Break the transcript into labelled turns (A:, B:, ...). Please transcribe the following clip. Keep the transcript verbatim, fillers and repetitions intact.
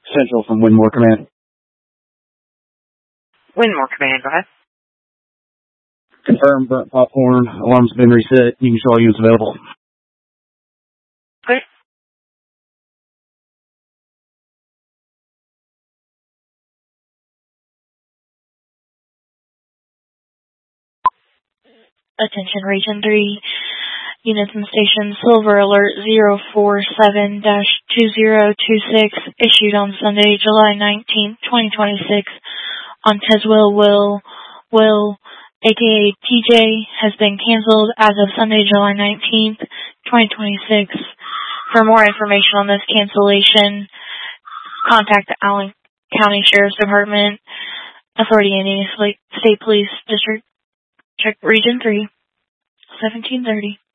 A: Central from Winmore Command.
B: Winmore Command, go ahead.
A: Confirm, burnt popcorn, alarm's been reset, you can show all units available.
B: Okay.
C: Attention Region three, units in station Silver Alert zero four seven dash two zero two six, issued on Sunday, July nineteenth, twenty twenty-six, on Tazewell Will, Will, aka T J, has been canceled as of Sunday, July nineteenth, twenty twenty-six. For more information on this cancellation, contact the Allen County Sheriff's Department, Authority Indiana State Police District, check Region three, seventeen thirty.